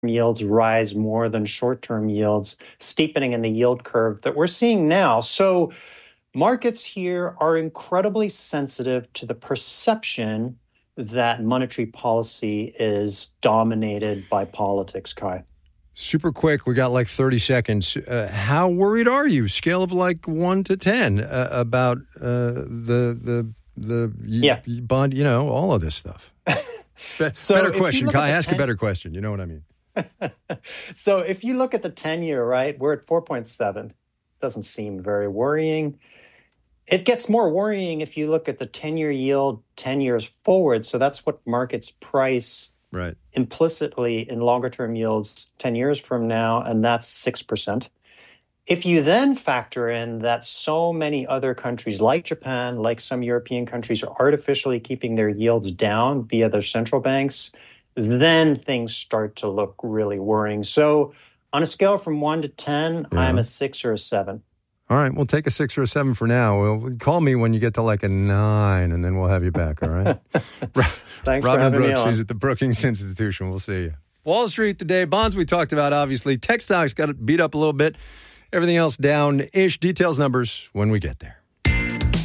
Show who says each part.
Speaker 1: yields rise more than short-term yields, steepening in the yield curve that we're seeing now. So markets here are incredibly sensitive to the perception that monetary policy is dominated by politics, Kai.
Speaker 2: Super quick, we got like 30 seconds. How worried are you, scale of like 1 to 10, about the bond, all of this stuff? Better question, Kai. Ask a better question. You know what I mean?
Speaker 1: So if you look at the 10-year, right, we're at 4.7. Doesn't seem very worrying. It gets more worrying if you look at the 10-year yield 10 years forward. So that's what markets price implicitly in longer-term yields 10 years from now, and that's 6%. If you then factor in that so many other countries like Japan, like some European countries, are artificially keeping their yields down via their central banks, then things start to look really worrying. So on a scale from 1 to 10, I'm a 6 or a 7.
Speaker 2: All right, we'll take a 6 or a 7 for now. Call me when you get to like a 9, and then we'll have you back, all right?
Speaker 1: Thanks
Speaker 2: Robin
Speaker 1: for having
Speaker 2: Brooks,
Speaker 1: me on.
Speaker 2: she's at the Brookings Institution. We'll see you. Wall Street today. Bonds we talked about, obviously. Tech stocks got beat up a little bit. Everything else down-ish. Details, numbers when we get there.